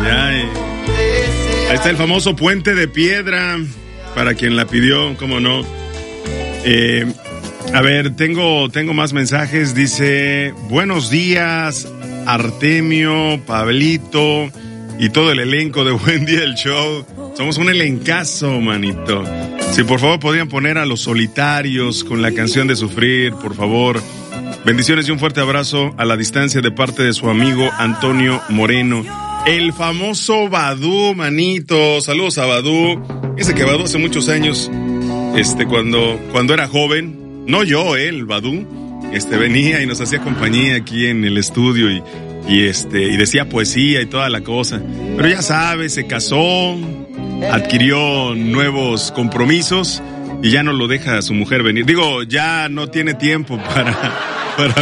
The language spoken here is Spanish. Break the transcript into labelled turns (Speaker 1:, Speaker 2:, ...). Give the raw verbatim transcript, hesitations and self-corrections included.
Speaker 1: ay, ay. Ahí está el famoso puente de piedra, para quien la pidió, cómo no. Eh, a ver, tengo, tengo más mensajes. Dice, buenos días, Artemio, Pablito y todo el elenco de Buen Día el Show. Somos un elencazo, manito. Si por favor podrían poner a Los Solitarios con la canción de Sufrir, por favor. Bendiciones y un fuerte abrazo a la distancia de parte de su amigo Antonio Moreno. El famoso Badú, manito. Saludos a Badú. Ese que Badú hace muchos años, este, cuando, cuando era joven, no yo, él, Badú, este, venía y nos hacía compañía aquí en el estudio y, y este, y decía poesía y toda la cosa. Pero ya sabes, se casó, adquirió nuevos compromisos y ya no lo deja a su mujer venir. Digo, ya no tiene tiempo para, para